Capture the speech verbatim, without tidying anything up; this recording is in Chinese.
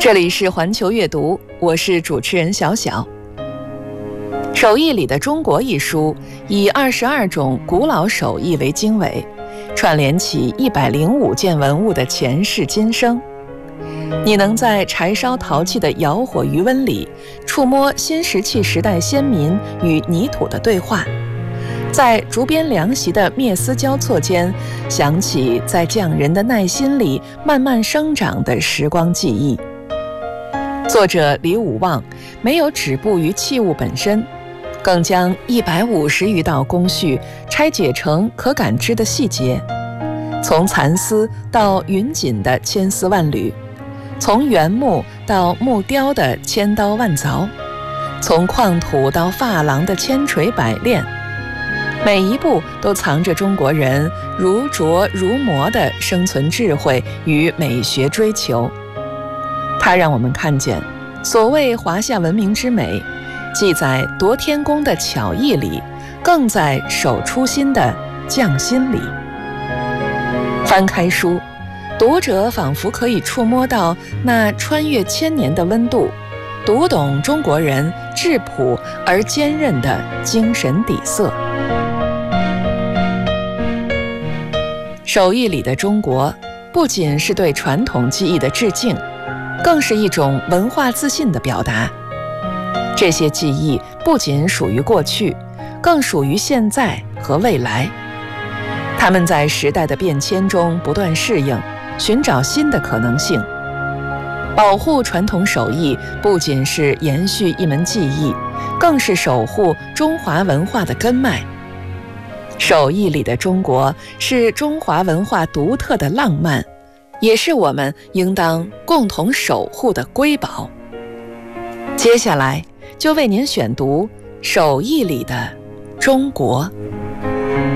这里是环球阅读，我是主持人小小。手艺里的中国一书以二十二种古老手艺为经纬，串联起一百零五件文物的前世今生。你能在柴烧陶器的窑火余温里触摸新石器时代先民与泥土的对话，在竹编凉席的篾丝交错间想起在匠人的耐心里慢慢生长的时光记忆。作者李武旺没有止步于器物本身，更将一百五十余道工序拆解成可感知的细节，从蚕丝到云锦的千丝万缕，从原木到木雕的千刀万凿，从矿土到珐琅的千锤百炼，每一步都藏着中国人如琢如磨的生存智慧与美学追求。它让我们看见，所谓华夏文明之美，既在夺天工的巧艺里，更在守初心的匠心里。翻开书，读者仿佛可以触摸到那穿越千年的温度，读懂中国人质朴而坚韧的精神底色。手艺里的中国，不仅是对传统技艺的致敬，更是一种文化自信的表达。这些技艺不仅属于过去，更属于现在和未来。他们在时代的变迁中不断适应，寻找新的可能性。保护传统手艺不仅是延续一门技艺，更是守护中华文化的根脉。手艺里的中国是中华文化独特的浪漫，也是我们应当共同守护的瑰宝。接下来就为您选读手艺里的中国。